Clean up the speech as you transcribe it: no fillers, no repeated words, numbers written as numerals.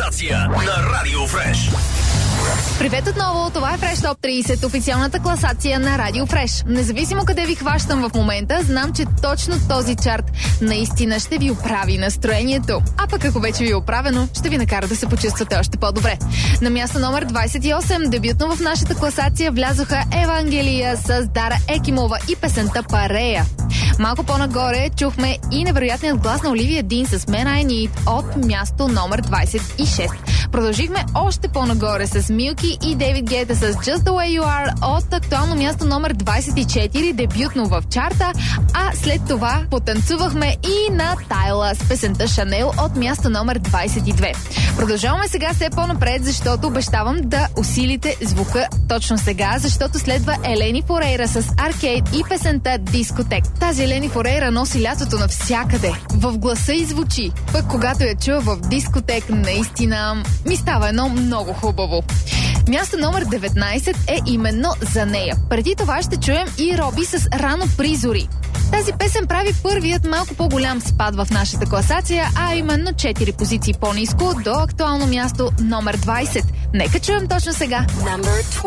класация на Радио Фреш. Привет отново, това е Фреш Топ 30, официалната класация на Радио Фреш. Независимо къде ви хващам в момента, знам, че точно този чарт наистина ще ви оправи настроението. А пък ако вече ви е оправено, ще ви накара да се почувствате още по-добре. На място номер 28, дебютно в нашата класация, влязоха Евангелия с Дара Екимова и песента Парея. Малко по-нагоре чухме и невероятният глас на Оливия Дин с Man I Need от място номер 26. Продължихме още по-нагоре с Милки и Дейвид Гета с Just the Way You Are от актуално място номер 24, дебютно в чарта, а след това потанцувахме и на Тайла с песента Шанел от място номер 22. Продължаваме сега все по-напред, защото обещавам да усилите звука точно сега, защото следва Елени Форейра с Аркейд и песента Дискотек. Тази Елени Форейра носи лятото навсякъде. В гласа и звучи. Пък когато я чуя в дискотек, наистина ми става едно много хубаво. Място номер 19 е именно за нея. Преди това ще чуем и Роби с Рано призори. Тази песен прави първият малко по-голям спад в нашата класация, а именно 4 позиции по-ниско до актуално място номер 20. Нека чуем точно сега.